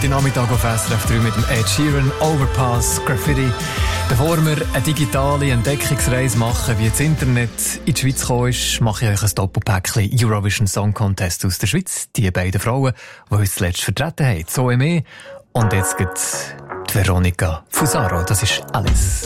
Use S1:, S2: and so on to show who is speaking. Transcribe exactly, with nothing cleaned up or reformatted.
S1: Nachmittag auf S R F drei mit dem Ed Sheeran, Overpass, Graffiti. Bevor wir eine digitale Entdeckungsreise machen, wie das Internet in die Schweiz gekommen ist, mache ich euch ein Doppelpäckchen Eurovision Song Contest aus der Schweiz. Die beiden Frauen, die uns zuletzt vertreten haben. Zoe Mee und jetzt geht Veronika Fusaro. Das ist alles.